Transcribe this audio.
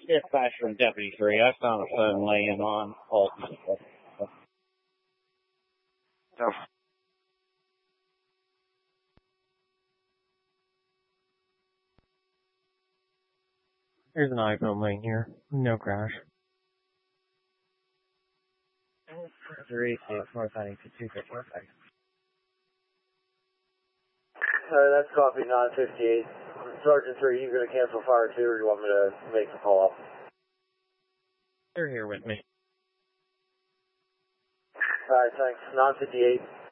Dispatch from Deputy 3. I found a phone laying on Alton. No. There's an iPhone laying here. No crash. 386 North 92 that's copy 958. Sergeant 3, you going to cancel fire 2 or do you want me to make the call up? They're here with me. Alright, thanks. 958.